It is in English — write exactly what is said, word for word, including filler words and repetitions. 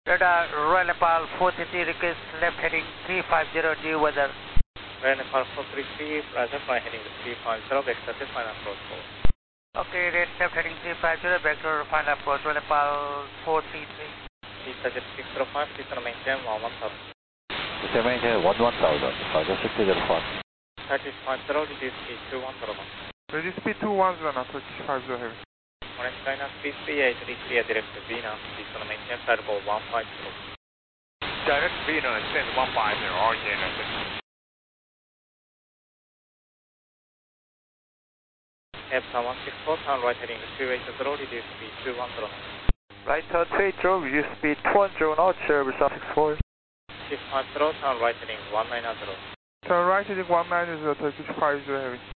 Radar Royal Nepal four three three request left heading three five zero due weather. Royal Nepal four three three, Roger, fly heading three five zero, vector to final approach. Okay, red left heading three five zero, vector final approach, Royal Nepal four three three. Visa jet six zero five, please on maintain one one thousand. Please maintain one one thousand, Roger six zero five. Turkish five zero, reduce speed two one zero one. Reduce speed two one zero, Turkish five zero heavy. Orange China speed three eight, clear direct to Vina, please on maintain flight goal one five zero. Direct Vina, send one five zero, R J message. Epson one six four, turn right heading two eight zero, reduce speed two one zero. Right turn two eight zero, reduce speed two one zero knot, service six four. six five zero, turn right heading one nine zero. Turn right heading one nine zero, Turkish five zero heavy.